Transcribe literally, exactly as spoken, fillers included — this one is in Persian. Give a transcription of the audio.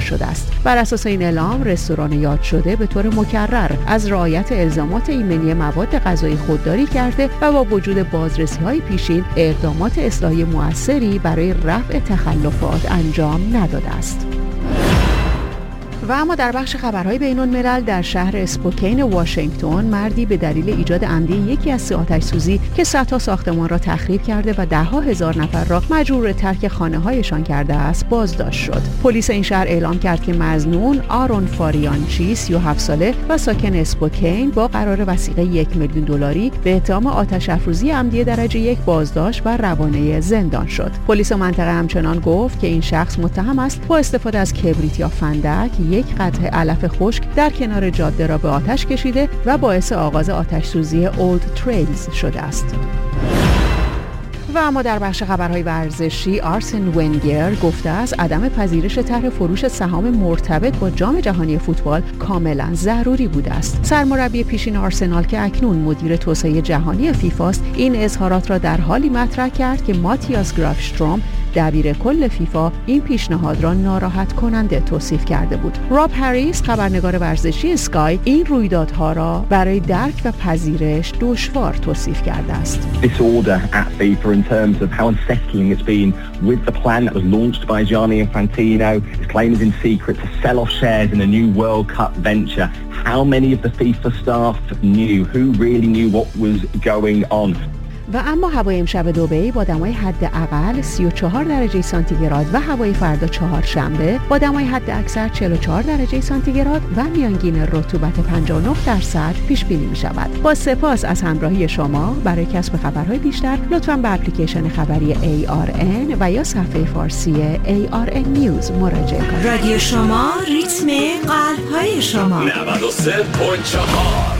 شده است. بر اساس این اعلام رستوران یاد شده به طور مکرر از رعایت الزامات ایمنی مواد غذایی خودداری کرده و با وجود بازرسی‌های پیشین اقدامات اصلاحی مؤثری برای رفع تخلفات انجام نداده است. و اما در بخش خبرهای بین‌الملل، در شهر اسپوکین واشنگتن مردی به دلیل ایجاد عمدی یکی از سه آتش‌سوزی که صدها ساختمان را تخریب کرده و ده‌ها هزار نفر را مجبور ترک خانه‌هایشان کرده است بازداشت شد. پلیس این شهر اعلام کرد که مظنون آرون فاریانچی سی و هفت ساله و ساکن اسپوکین با قرار وثیقه یک میلیون دلاری به اتهام آتش افروزی عمدی درجه یک بازداشت و روانه زندان شد. پلیس منطقه همچنان گفت که این شخص متهم است با استفاده از کبریت یا فندک یک قطعه علف خشک در کنار جاده را به آتش کشیده و باعث آغاز آتش‌سوزی اولد تریلز شده است. و اما در بخش خبرهای ورزشی، آرسن ونگر گفته است عدم پذیرش طرح فروش سهام مرتبط با جام جهانی فوتبال کاملا ضروری بوده است. سرمربی پیشین آرسنال که اکنون مدیر توسعه جهانی فیفا است، این اظهارات را در حالی مطرح کرد که ماتیاس گرافشتروم دبیر کل فیفا این پیشنهاد را ناراحت کننده توصیف کرده بود. راب هریس خبرنگار ورزشی اسکای این رویدادها را برای درک و پذیرش دشوار توصیف کرده است. Disorder at FIFA in terms of how unsettling it's been with the plan that was launched by Gianni Infantino. His claim is in secret to sell off shares in a new World Cup venture. How many of the FIFA staff knew? Who really knew what was going on? و اما هوای امشب دبی با دمای حداقل سی و چهار درجه سانتیگراد و هوای فردا چهارشنبه با دمای حداکثر چهل و چهار درجه سانتیگراد و میانگین رطوبت پنجاه و نه درصد پیش بینی می شود. با سپاس از همراهی شما. برای کسب خبرهای بیشتر لطفاً به اپلیکیشن خبری ای آر ان و یا صفحه فارسی ای آر ان نیوز مراجعه کنید. رادیو شما، ریتم قلب‌های شما. نود و سه و چهار